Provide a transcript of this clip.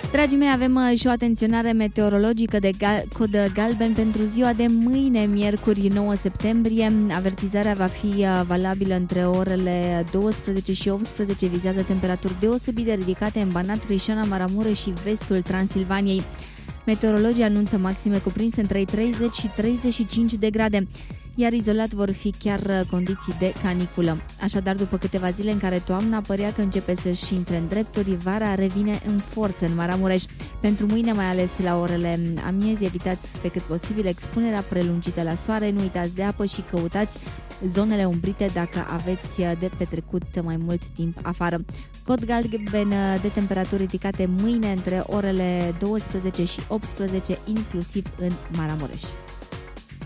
Dragii mei, avem și o atenționare meteorologică de cod galben pentru ziua de mâine, miercuri 9 septembrie. Avertizarea va fi valabilă între orele 12 și 18, vizează temperaturi deosebit de ridicate în Banat, Crișana, Maramureș și vestul Transilvaniei. Meteorologii anunță maxime cuprinse între 30 și 35 de grade, iar izolat vor fi chiar condiții de caniculă. Așadar, după câteva zile în care toamna părea că începe să-și intre în drepturi, vara revine în forță în Maramureș. Pentru mâine, mai ales la orele amiezii, evitați pe cât posibil expunerea prelungită la soare, nu uitați de apă și căutați zonele umbrite dacă aveți de petrecut mai mult timp afară. Cod galben de temperaturi ridicate mâine între orele 12 și 18, inclusiv în Maramureș.